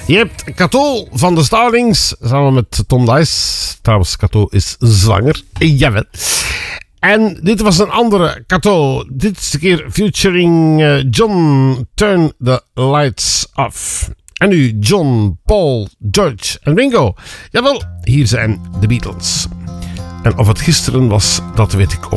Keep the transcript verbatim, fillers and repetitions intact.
Je hebt Cato van de Starlings samen met Tom Dice. Trouwens, Cato is zwanger. Jawel. En dit was een andere Cato. Dit is de keer featuring uh, John Turn the Lights Off. En nu John, Paul, George en Ringo. Jawel, hier zijn de Beatles. En of het gisteren was, dat weet ik ook.